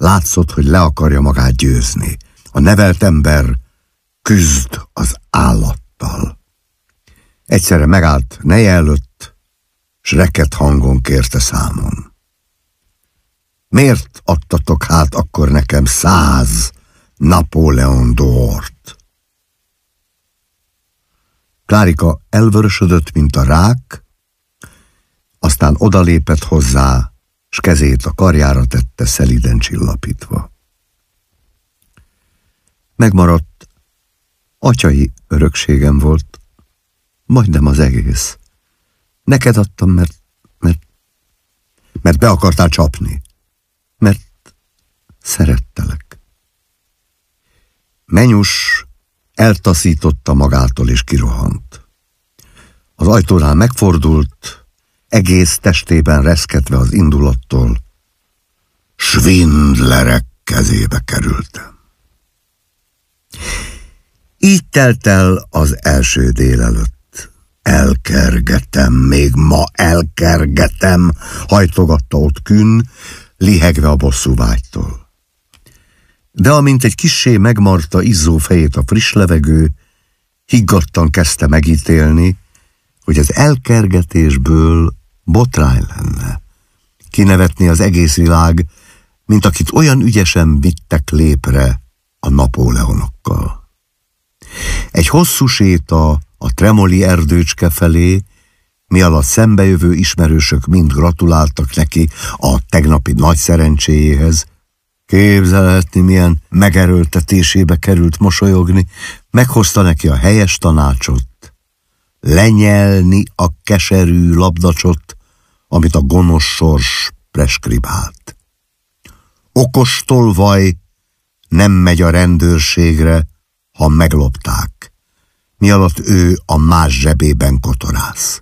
Látszott, hogy le akarja magát győzni. A nevelt ember küzd az állattal. Egyszerre megállt neje előtt, s rekett hangon kérte számon. Miért adtatok hát akkor nekem 100 Napóleon d'Ort? Klárika elvörösödött, mint a rák, aztán odalépett hozzá, s kezét a karjára tette, szelíden csillapítva. Megmaradt, atyai örökségem volt, majdnem az egész. Neked adtam, mert be akartál csapni, mert szerettelek. Menyus eltaszította magától és kirohant. Az ajtónál megfordult, egész testében reszketve az indulattól. Svindlerek kezébe kerültem. Így telt el az első délelőtt. Elkergetem, még ma elkergetem, hajtogatta ott Kün, lihegve a bosszúvágytól. De amint egy kissé megmarta izzó fejét a friss levegő, higgadtan kezdte megítélni, hogy az elkergetésből botrány lenne. Kinevetni az egész világ, mint akit olyan ügyesen vittek lépre a Napóleonokkal. Egy hosszú séta a Tremoli erdőcske felé, mi alatt szembejövő ismerősök mind gratuláltak neki a tegnapi nagy szerencséjéhez. Képzelhetni, milyen megerőltetésébe került mosolyogni, meghozta neki a helyes tanácsot, lenyelni a keserű labdacsot, amit a gonosz sors preskribált. Okos tolvaj nem megy a rendőrségre, ha meglopták, mi alatt ő a más zsebében kotorász.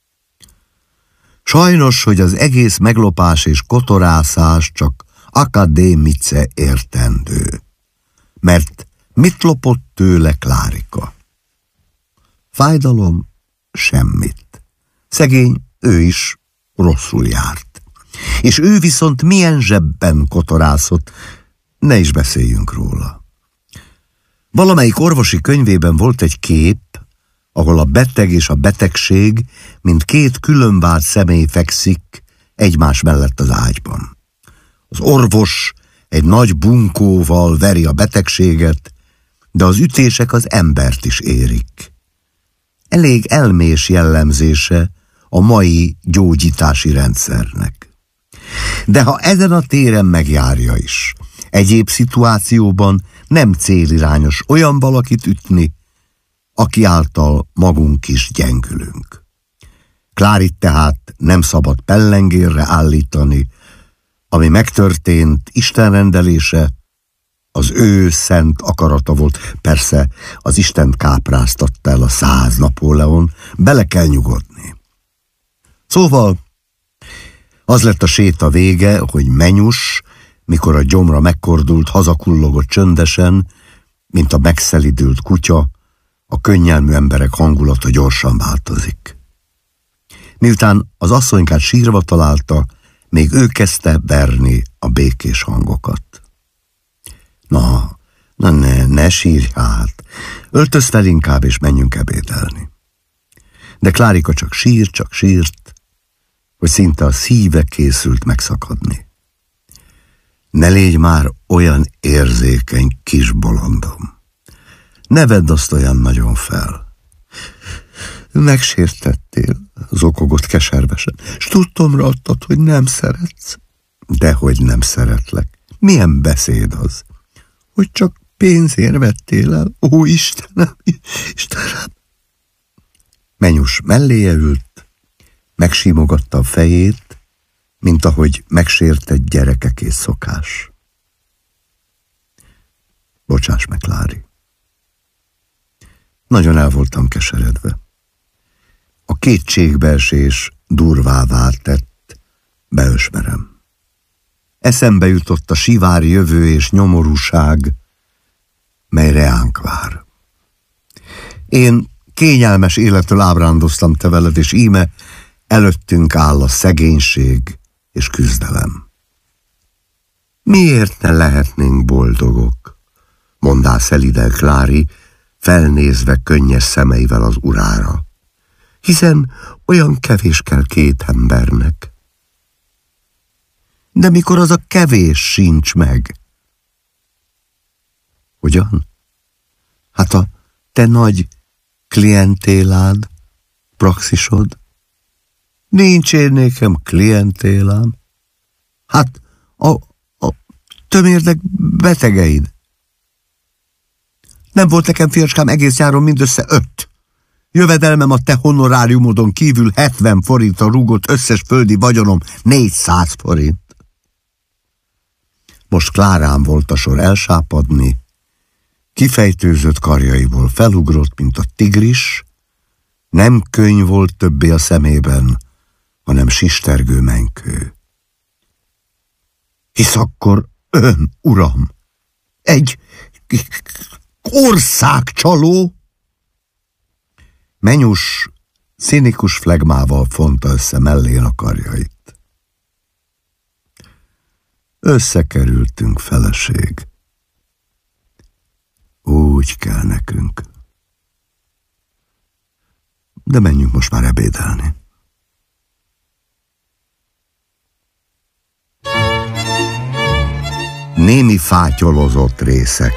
Sajnos, hogy az egész meglopás és kotorászás csak akadémice értendő, mert mit lopott tőle Klárika? Fájdalom? Semmit. Szegény, ő is rosszul járt. És ő viszont milyen zsebben kotorászott, ne is beszéljünk róla. Valamelyik orvosi könyvében volt egy kép, ahol a beteg és a betegség, mint két különvált személy fekszik egymás mellett az ágyban. Az orvos egy nagy bunkóval veri a betegséget, de az ütések az embert is érik. Elég elmés jellemzése a mai gyógyítási rendszernek. De ha ezen a téren megjárja is, egyéb szituációban nem célirányos olyan valakit ütni, aki által magunk is gyengülünk. Klárit tehát nem szabad pellengérre állítani, ami megtörtént Isten rendelése, az ő szent akarata volt. Persze az Istent kápráztatta el a 100 Napóleon, bele kell nyugodni. Szóval az lett a séta vége, hogy Menyus, mikor a gyomra megkordult, hazakullogott csöndesen, mint a megszelidült kutya, a könnyelmű emberek hangulata gyorsan változik. Miután az asszonykát sírva találta, még ő kezdte verni a békés hangokat. Ne sírj hát, öltöz fel inkább, és menjünk ebédelni. De Klárika csak sírt, hogy szinte a szíve készült megszakadni. Ne légy már olyan érzékeny, kis bolondom. Ne vedd azt olyan nagyon fel. Megsértettél, zokogott keservesen, s tudtomra adtad, hogy nem szeretsz. Dehogy nem szeretlek. Milyen beszéd az? Hogy csak pénzért vettél el? Ó, Istenem! Menyus melléje ült, megsímogatta a fejét, mint ahogy megsértett gyerekeké szokás. Bocsáss meg, Klári. Nagyon el voltam keseredve. A kétségbeesés durvává tett, beösmerem. Eszembe jutott a sivár jövő és nyomorúság, mely reánk vár. Én kényelmes élettől ábrándoztam te veled, és íme előttünk áll a szegénység és küzdelem. Miért ne lehetnénk boldogok? Mondá szeliden Klári, felnézve könnyes szemeivel az urára. Hiszen olyan kevés kell két embernek. De mikor az a kevés sincs meg? Hogyan? Hát a te nagy klientélád, praxisod? Nincs én nékem klientélám. Hát a tömérdek betegeid. Nem volt nekem, fiacskám, egész nyáron mindössze 5. Jövedelmem a te honoráriumodon kívül 70 forintra rúgott, összes földi vagyonom 400 forint. Most Klárán volt a sor elsápadni, kifejtőzött karjaiból felugrott, mint a tigris, nem könyv volt többé a szemében, hanem sistergő menykő. Hisz akkor ön, uram, egy országcsaló? Menyus színikus flegmával fonta össze mellén a karjait. Összekerültünk, feleség. Úgy kell nekünk. De menjünk most már ebédelni. Némi fátyolozott részek.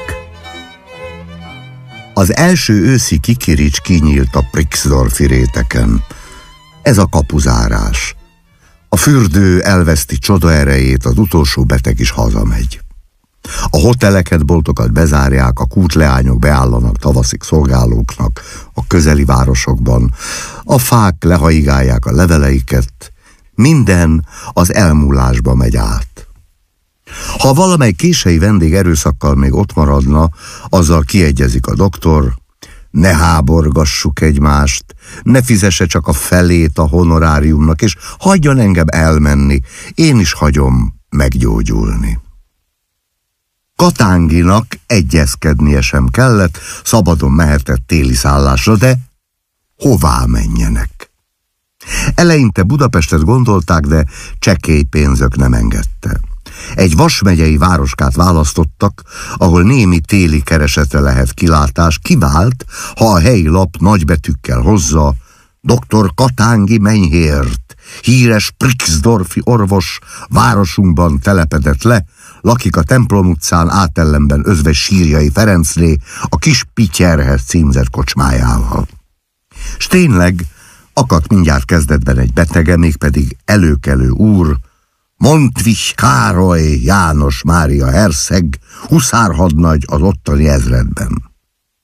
Az első őszi kikirics kinyílt a Prixdorfi réteken. Ez a kapuzárás. A fürdő elveszti csoda erejét, az utolsó beteg is hazamegy. A hoteleket, boltokat bezárják, a kútleányok beállanak tavaszig szolgálóknak a közeli városokban, a fák lehaigálják a leveleiket, minden az elmúlásba megy át. Ha valamely kései vendég erőszakkal még ott maradna, azzal kiegyezik a doktor, ne háborgassuk egymást, ne fizesse csak a felét a honoráriumnak, és hagyjon engem elmenni, én is hagyom meggyógyulni. Katánginak egyezkednie sem kellett, szabadon mehetett téli szállásra, de hová menjenek? Eleinte Budapestet gondolták, de csekély pénzök nem engedte. Egy vasmegyei városkát választottak, ahol némi téli keresetre lehet kilátás, kivált, ha a helyi lap nagybetűkkel hozza: Dr. Katángi Menyhért, híres Prixdorfi orvos, városunkban telepedett le, lakik a Templom utcán átellenben Özvegy Sírjai Ferencné a Kis Pityerhez címzett kocsmájával. S tényleg akadt mindjárt kezdetben egy betege, mégpedig előkelő úr, Montvich Károly János Mária herceg, huszárhadnagy az ottani ezredben.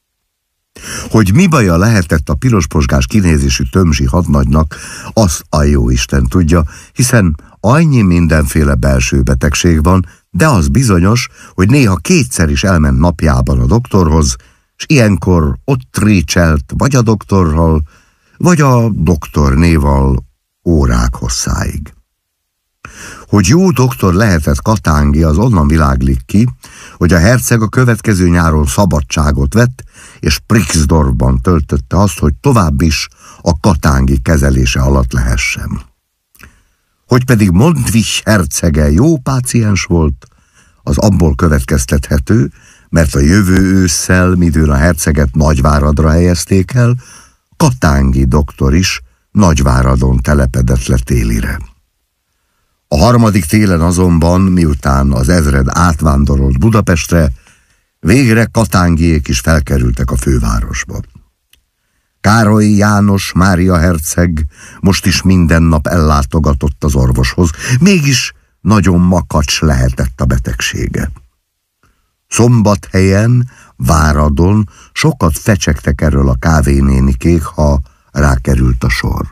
Hogy mi baja lehetett a pirosposgás kinézésű tömzsi hadnagynak, azt a jóisten tudja, hiszen annyi mindenféle belső betegség van, de az bizonyos, hogy néha kétszer is elment napjában a doktorhoz, s ilyenkor ott trécselt vagy a doktorral, vagy a doktornéval órák hosszáig. Hogy jó doktor lehetett Katángi, az onnan világlik ki, hogy a herceg a következő nyáron szabadságot vett, és Prixdorfban töltötte azt, hogy tovább is a Katángi kezelése alatt lehessen. Hogy pedig Montvich hercege jó páciens volt, az abból következtethető, mert a jövő ősszel, midőn a herceget Nagyváradra helyezték el, Katángi doktor is Nagyváradon telepedett le télire. A harmadik télen azonban, miután az ezred átvándorolt Budapestre, végre Katángiék is felkerültek a fővárosba. Károly János Mária herceg most is minden nap ellátogatott az orvoshoz, mégis nagyon makacs lehetett a betegsége. Szombathelyen, Váradon sokat fecsegtek erről a kávénénikék, ha rákerült a sor.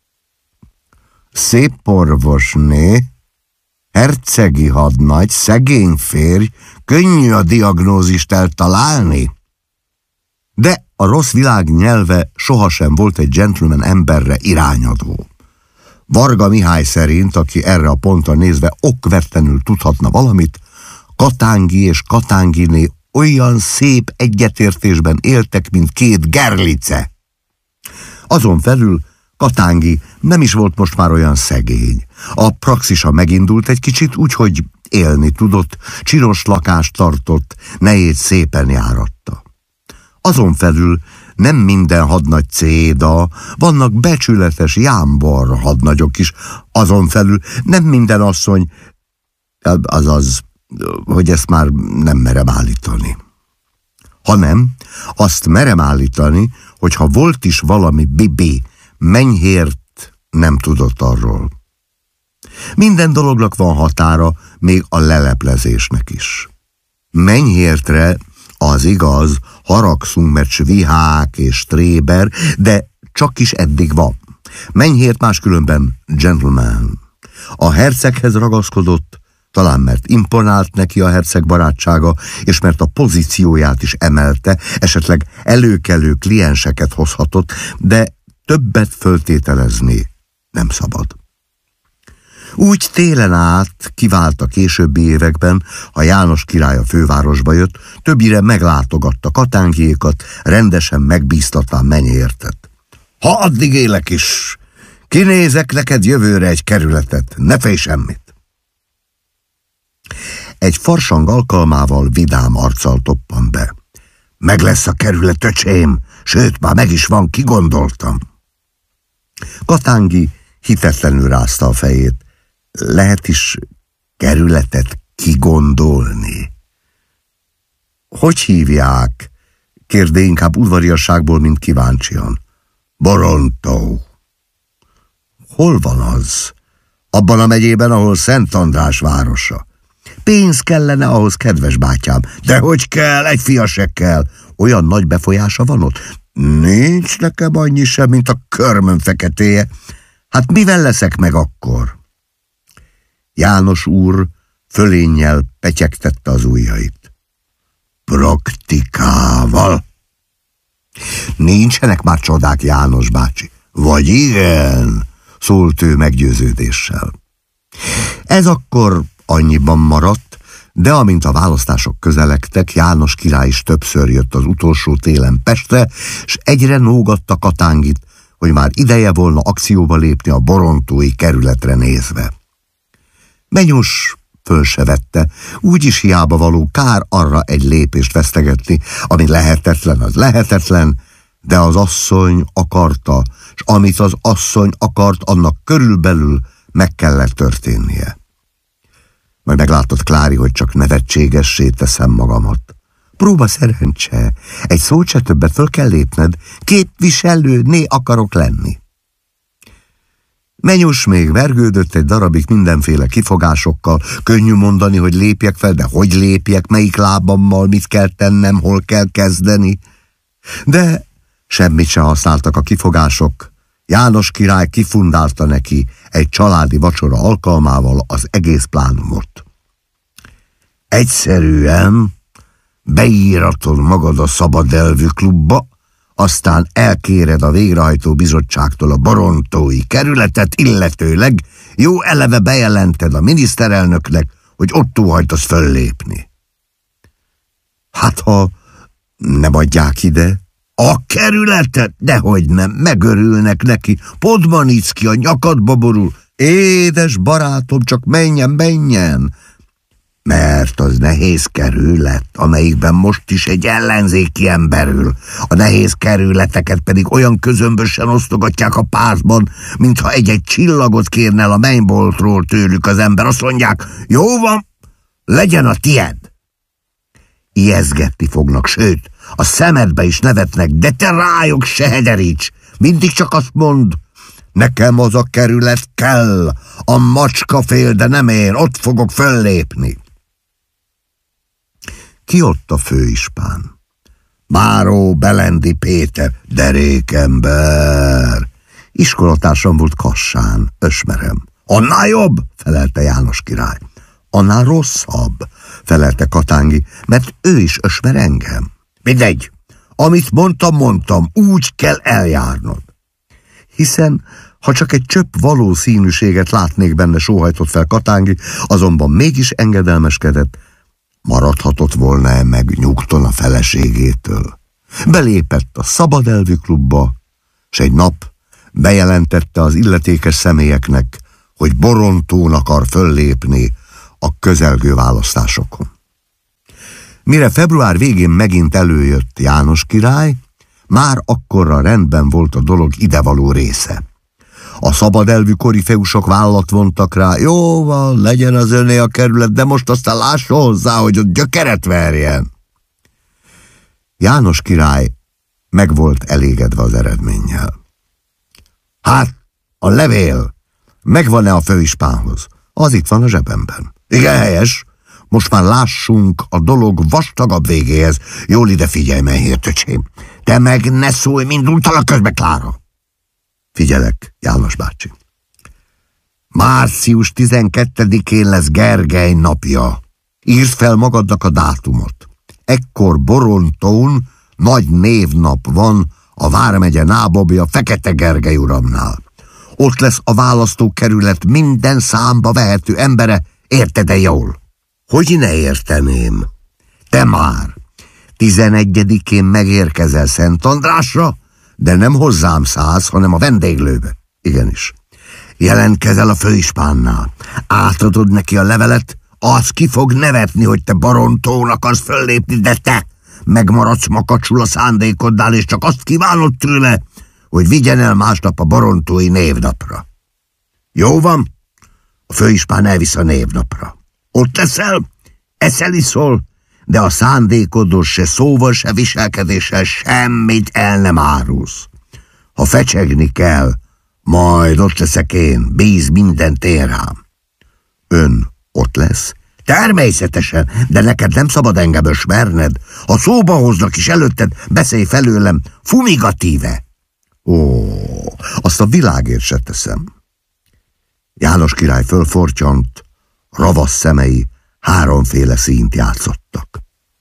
Szép orvosné, hercegi hadnagy, szegény férj, könnyű a diagnózist eltalálni. De a rossz világ nyelve sohasem volt egy gentleman emberre irányadó. Varga Mihály szerint, aki erre a pontra nézve okvetlenül tudhatna valamit, Katángi és Katánginé olyan szép egyetértésben éltek, mint két gerlice. Azon felül Katángi nem is volt most már olyan szegény. A praxisa megindult egy kicsit, úgyhogy élni tudott, csinos lakást tartott, nejét szépen járatta. Azon felül nem minden hadnagy céda, vannak becsületes jámbor hadnagyok is, azon felül nem minden asszony, azaz, hogy ezt már nem merem állítani. Hanem azt merem állítani, hogy ha volt is valami bibi, Menyhért nem tudott arról. Minden dolognak van határa, még a leleplezésnek is. Menyhértre, az igaz, haragszunk, mert svihák és tréber, de csak is eddig van. Menyhért máskülönben gentleman. A herceghez ragaszkodott, talán mert imponált neki a herceg barátsága, és mert a pozícióját is emelte, esetleg előkelő klienseket hozhatott, de többet föltételezni nem szabad. Úgy télen át kivált a későbbi években, ha János király a fővárosba jött, többire meglátogatta Katángyékat, rendesen megbíztatván Menyhértet. Ha addig élek is, kinézek neked jövőre egy kerületet, ne félj semmit. Egy farsang alkalmával vidám arccal toppan be. Meg lesz a kerület, öcsém, sőt, már meg is van, kigondoltam. Katángi hitetlenül rázta a fejét. Lehet is kerületet kigondolni. Hogy hívják? Kérdé inkább udvariasságból, mint kíváncsian. Borontó. Hol van az? Abban a megyében, ahol Szent András városa. Pénz kellene ahhoz, kedves bátyám. De hogy kell? Egy fia se kell. Olyan nagy befolyása van ott? Nincs nekem annyi sem, mint a körmöm feketéje. Hát mivel leszek meg akkor? János úr fölénnyel petyegtette az ujjait. Praktikával. Nincsenek már csodák, János bácsi. Vagy igen, szólt ő meggyőződéssel. Ez akkor annyiban maradt, de amint a választások közelegtek, János király is többször jött az utolsó télen Pestre, s egyre nógatta Katángit, hogy már ideje volna akcióba lépni a borontói kerületre nézve. Menyus föl se vette, úgyis hiába való, kár arra egy lépést vesztegetni, ami lehetetlen, az lehetetlen, de az asszony akarta, s amit az asszony akart, annak körülbelül meg kellett történnie. Majd meglátott Klári, hogy csak nevetségessé teszem magamat. Próba szerencse, egy szót se többet föl kell lépned, képviselőné akarok lenni. Menyus még vergődött egy darabig mindenféle kifogásokkal, könnyű mondani, hogy lépjek fel, de hogy lépjek, melyik lábammal, mit kell tennem, hol kell kezdeni. De semmit se használtak a kifogások. János király kifundálta neki egy családi vacsora alkalmával az egész plánumot. Egyszerűen beíratod magad a Szabad Elvű Klubba, aztán elkéred a végrehajtó bizottságtól a borontói kerületet, illetőleg jó eleve bejelented a miniszterelnöknek, hogy ott óhajtasz föllépni. Hát, ha nem adják ide a kerületet, dehogy nem, megörülnek neki, Podmanicki a nyakadba borul. Édes barátom, csak menjen, mert az nehéz kerület, amelyikben most is egy ellenzéki ember ül. A nehéz kerületeket pedig olyan közömbösen osztogatják a pártban, mintha egy-egy csillagot kérne a mennyboltról tőlük az ember. Azt mondják, jó van, legyen a tied. Ijeszgetni fognak, sőt, a szemedbe is nevetnek, de te rájuk se hederíts. Mindig csak azt mond, nekem az a kerület kell, a macska fél, de nem én, ott fogok föllépni. Ki ott a főispán? Báró Belendi Péter, derékember. Iskolatársam volt Kassán, ösmerem. Annál jobb, felelte János király. Annál rosszabb, felelte Katángi, mert ő is ösmer engem. Mindegy, amit mondtam, úgy kell eljárnod. Hiszen, ha csak egy csöpp valószínűséget látnék benne, sóhajtott fel Katángi, azonban mégis engedelmeskedett, maradhatott volna-e meg nyugton a feleségétől. Belépett a Szabad Elvű Klubba, s egy nap bejelentette az illetékes személyeknek, hogy Borontón akar föllépni a közelgő választásokon. Mire február végén megint előjött János király, már akkorra rendben volt a dolog idevaló része. A szabadelvű korifeusok vállat vontak rá, jó van, legyen az öné a kerület, de most aztán lássa hozzá, hogy ott gyökeret verjen. János király meg volt elégedve az eredménnyel. Hát, a levél megvan-e a főispánhoz? Az itt van a zsebemben. Igen, helyes. Most már lássunk a dolog vastagabb végéhez. Jól ide figyelj, menhért öcsém. Te meg ne szólj, mindultalak közbe, Klára. Figyelek, János bácsi. Március 12-én lesz Gergely napja. Írd fel magadnak a dátumot. Ekkor Borontón nagy névnap van a vármegye nábobja Fekete Gergely uramnál. Ott lesz a választókerület minden számba vehető embere, érted-e jól? Hogy ne érteném? Te már 11-én megérkezel Szent Andrásra, de nem hozzám szállsz, hanem a vendéglőbe. Igenis. Jelentkezel a főispánnál. Átadod neki a levelet, az ki fog nevetni, hogy te Borontón akarsz föllépni, de te megmaradsz makacsul a szándékoddál, és csak azt kívánod tőle, hogy vigyen el másnap a borontói névnapra. Jó van? A főispán elvisz a névnapra. Ott leszel, eszel-iszol, de a szándékodról se szóval, se viselkedéssel semmit el nem árulsz. Ha fecsegni kell, majd ott leszek én, bíz mindent én rám. Ön ott lesz? Természetesen, de neked nem szabad engem ösmerned. Ha szóba hoznak is előtted, beszélj felőlem fumigatíve. Ó, azt a világért se teszem. János király fölfortyant, ravasz szemei háromféle színt játszottak.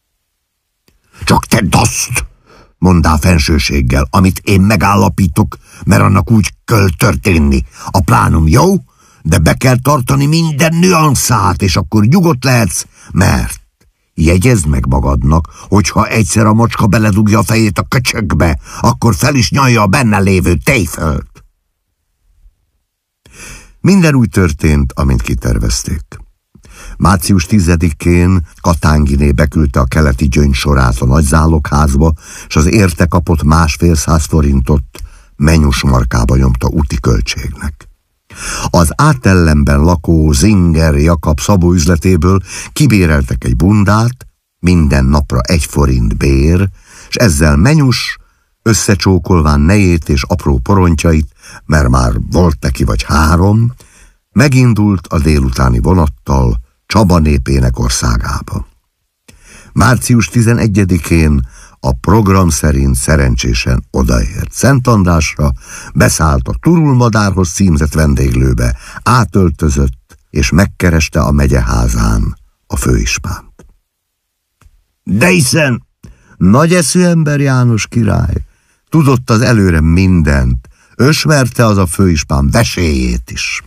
Csak tedd azt, monddá fensőséggel, amit én megállapítok, mert annak úgy kell történni. A plánum jó, de be kell tartani minden nüanszát, és akkor nyugodt lehetsz, mert jegyezd meg magadnak, hogyha egyszer a macska beledugja a fejét a köcsökbe, akkor fel is nyalja a benne lévő tejfölt. Minden úgy történt, amint kitervezték. Március 10-én Katánginé beküldte a keleti gyöngysorát a nagyzálogházba, és az érte kapott 1,5 forintot Menyus markába nyomta úti költségnek. Az Átellenben lakó Zinger Jakab Szabó üzletéből kibéreltek egy bundát, minden napra 1 forint bér, és ezzel Menyus, összecsókolván nejét és apró porontjait, mert már volt neki vagy 3, megindult a délutáni vonattal Csaba népének országába. Március 11-én a program szerint szerencsésen odaért Szent Andrásra, beszállt a Turulmadárhoz címzett vendéglőbe, átöltözött és megkereste a megyeházán a főispánt. De hiszen nagy eszű ember János király, tudott az előre mindent, ösmerte az a főispán vesélyét is.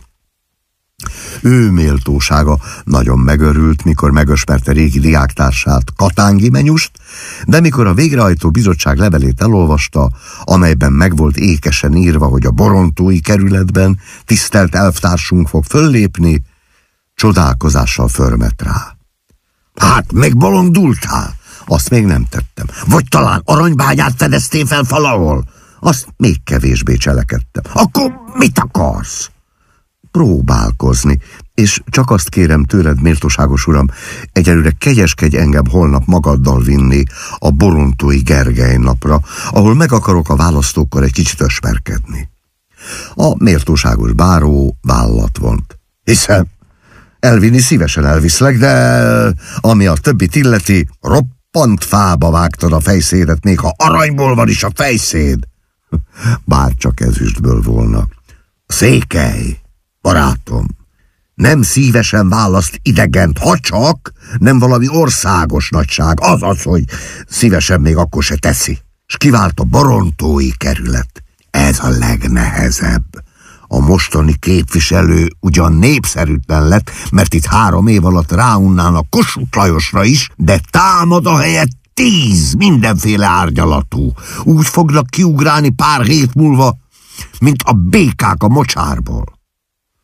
Ő méltósága nagyon megörült, mikor megösmerte régi diáktársát, Katángi Menyust, de mikor a végrehajtó bizottság levelét elolvasta, amelyben meg volt ékesen írva, hogy a borontói kerületben tisztelt elvtársunk fog föllépni, csodálkozással förmet rá. Hát, megbolondultál? Azt még nem tettem. Vagy talán aranybányát fedeztél fel valahol? Azt még kevésbé cselekedtem. Akkor mit akarsz? Próbálkozni, és csak azt kérem tőled, méltóságos uram, egyelőre kegyeskedj engem holnap magaddal vinni a borontói Gergely napra, ahol meg akarok a választókkal egy kicsit ösmerkedni. A méltóságos báró vállat vont. Hiszen elvinni szívesen elviszlek, de ami a többit illeti, roppant fába vágtad a fejszédet, még ha aranyból van is a fejszéd. Bár csak ezüstből volna. Székely, barátom, nem szívesen választ idegent, ha csak nem valami országos nagyság, azaz, hogy szívesen még akkor se teszi. És kivált a borontói kerület. Ez a legnehezebb. A mostani képviselő ugyan népszerűtlen lett, mert itt 3 év alatt ráunnának Kossuth Lajosra is, de támad a helyet 10 mindenféle árnyalatú. Úgy fognak kiugrálni pár hét múlva, mint a békák a mocsárból.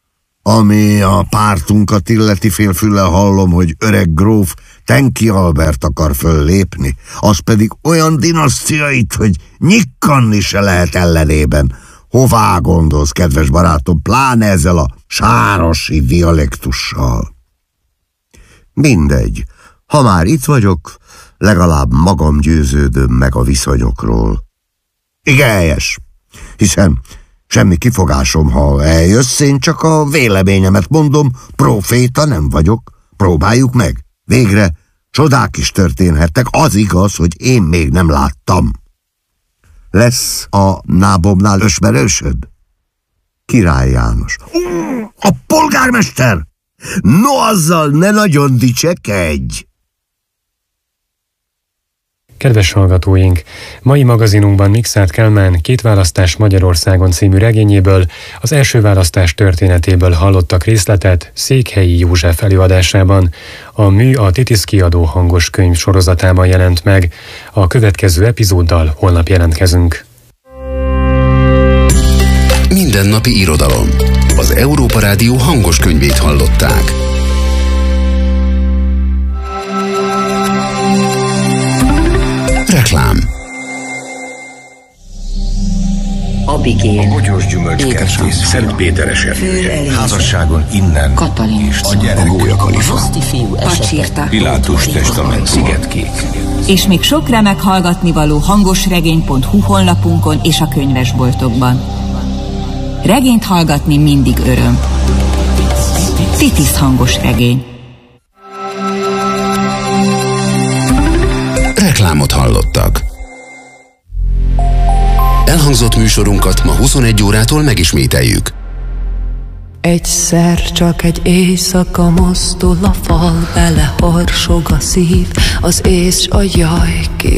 Ami a pártunkat illeti, félfüllel hallom, hogy öreg gróf Tenki Albert akar föllépni, az pedig olyan dinasztiait, hogy nyikkanni se lehet ellenében. Hová gondolsz, kedves barátom, pláne ezzel a sárosi dialektussal? Mindegy, ha már itt vagyok, legalább magam győződöm meg a viszonyokról. Igen, helyes, hiszen semmi kifogásom, ha eljössz, én csak a véleményemet mondom, proféta nem vagyok, próbáljuk meg. Végre csodák is történhettek, az igaz, hogy én még nem láttam. Lesz a nábomnál ösmerősöd? Király János. A polgármester! No, azzal ne nagyon dicsekedj! Kedves hallgatóink, mai magazinunkban Mikszáth Kálmán Két választás Magyarországon című regényéből, az első választás történetéből hallottak részletet Székhelyi József előadásában. A mű a Titiz Kiadó hangos könyv sorozatában jelent meg. A következő epizóddal holnap jelentkezünk. Mindennapi irodalom. Az Európa Rádió hangos könyvét hallották. Reklám. Abigail, a bogyós gyümölcskertész, Szent Péter esernyője, házasságon innen, Katalin, a gyerek, a Gólya-Kalifa, Pacsirta, Pilátus testament, Szigetkék. És még sok remek hallgatnivaló hangosregény.hu honlapunkon és a könyvesboltokban. Regényt hallgatni mindig öröm. Titiz hangos regény. Reklámot hallottak. Elhangzott műsorunkat ma 21 órától megismételjük. Egyszer csak egy éjszaka mozdul a fal, beleharsog a szív, az ész a jaj.